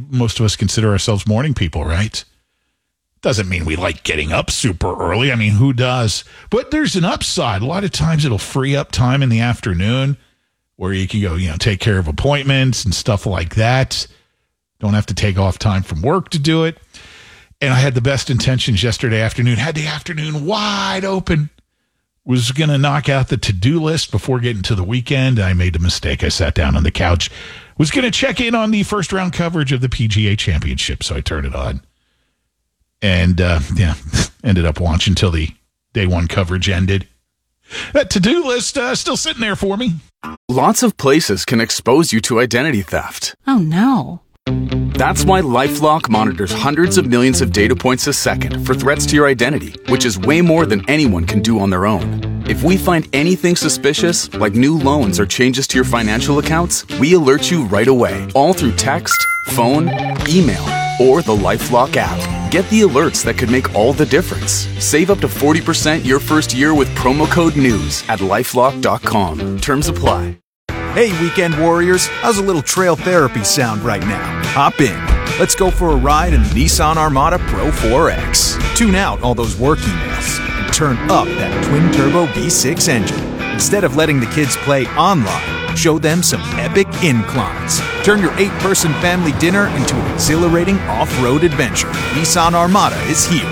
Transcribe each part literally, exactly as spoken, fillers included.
most of us consider ourselves morning people, right? Doesn't mean we like getting up super early. I mean, who does? But there's an upside. A lot of times it'll free up time in the afternoon where you can go, you know, take care of appointments and stuff like that. Don't have to take off time from work to do it. And I had the best intentions yesterday afternoon. Had the afternoon wide open. Was going to knock out the to-do list before getting to the weekend. I made a mistake. I sat down on the couch. Was going to check in on the first round coverage of the P G A Championship, so I turned it on. And, uh, yeah, ended up watching until the day one coverage ended. That to-do list uh, still sitting there for me. Lots of places can expose you to identity theft. Oh, no. That's why LifeLock monitors hundreds of millions of data points a second for threats to your identity, which is way more than anyone can do on their own. If we find anything suspicious, like new loans or changes to your financial accounts, we alert you right away, all through text, phone, email, or the LifeLock app. Get the alerts that could make all the difference. Save up to forty percent your first year with promo code NEWS at lifelock dot com. Terms apply. Hey, weekend warriors, how's a little trail therapy sound right now? Hop in. Let's go for a ride in the Nissan Armada Pro four X. Tune out all those work emails and turn up that twin-turbo V six engine. Instead of letting the kids play online, show them some epic inclines. Turn your eight-person family dinner into an exhilarating off-road adventure. Nissan Armada is here.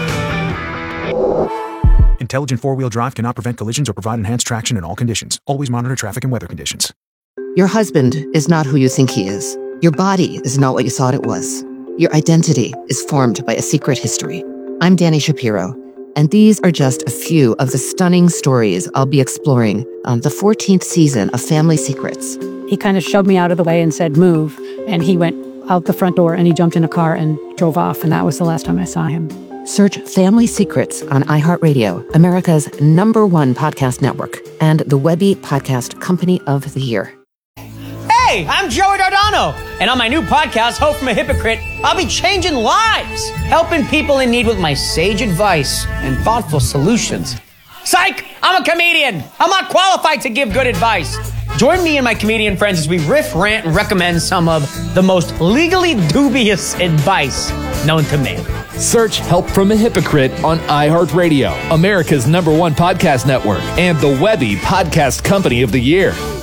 Intelligent four-wheel drive cannot prevent collisions or provide enhanced traction in all conditions. Always monitor traffic and weather conditions. Your husband is not who you think he is. Your body is not what you thought it was. Your identity is formed by a secret history. I'm Dani Shapiro, and these are just a few of the stunning stories I'll be exploring on the fourteenth season of Family Secrets. He kind of shoved me out of the way and said, move. And he went out the front door and he jumped in a car and drove off. And that was the last time I saw him. Search Family Secrets on iHeartRadio, America's number one podcast network, and the Webby Podcast Company of the Year. Hey, I'm Joey Dardano, and on my new podcast, Hope from a Hypocrite, I'll be changing lives, helping people in need with my sage advice and thoughtful solutions. Psych! I'm a comedian. I'm not qualified to give good advice. Join me and my comedian friends as we riff, rant, and recommend some of the most legally dubious advice known to man. Search Help from a Hypocrite on iHeartRadio, America's number one podcast network, and the Webby Podcast Company of the Year.